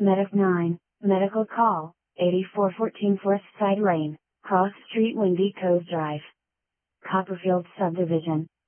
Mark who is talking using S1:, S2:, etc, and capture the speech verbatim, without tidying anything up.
S1: Medic nine, Medical Call, eighty-four fourteen Fourth Side Lane, Cross Street Windy Cove Drive. Copperfield Subdivision.